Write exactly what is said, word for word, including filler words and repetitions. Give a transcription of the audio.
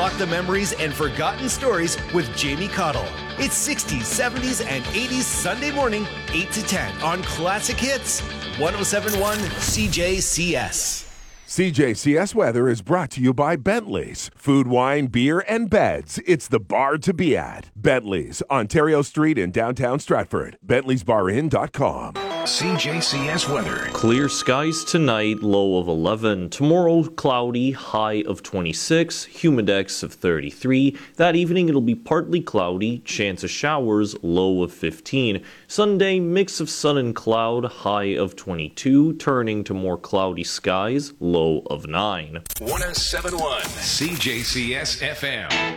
unlock the memories and forgotten stories with Jamie Cottle. It's sixties, seventies, and eighties Sunday morning, eight to ten on Classic Hits, one oh seven point one C J C S. C J C S weather is brought to you by Bentley's. Food, wine, beer, and beds. It's the bar to be at. Bentley's, Ontario Street in downtown Stratford. Bentley's Bar Inn dot com. C J C S weather. Clear skies tonight, low of eleven. Tomorrow, cloudy, high of twenty-six, humidex of thirty-three. That evening, it'll be partly cloudy, chance of showers, low of fifteen. Sunday, mix of sun and cloud, high of twenty-two, turning to more cloudy skies, low of nine. one oh seven point one C J C S F M.